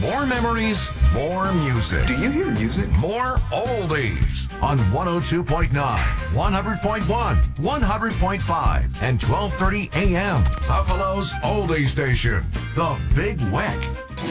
More memories, more music. Do you hear music? More oldies on 102.9, 100.1, 100.5, and 1230 AM. Buffalo's oldie station, The Big Weck.